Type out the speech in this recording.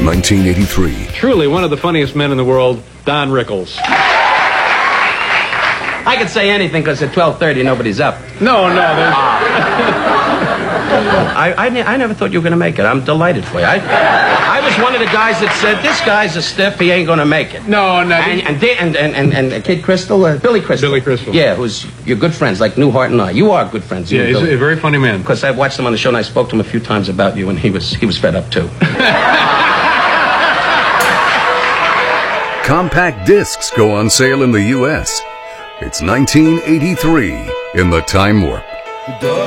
1983. Truly one of the funniest men in the world, Don Rickles. I could say anything because at 12:30 nobody's up. No. I never thought you were going to make it. I'm delighted for you. I was one of the guys that said, this guy's a stiff, he ain't going to make it. No. And Kid Crystal, Billy Crystal. Billy Crystal. Yeah, who's your good friends, like Newhart and I. You are good friends. Yeah, he's a very funny man. Because I watched him on the show and I spoke to him a few times about you, and he was fed up too. Compact discs go on sale in the U.S. It's 1983 in the Time Warp.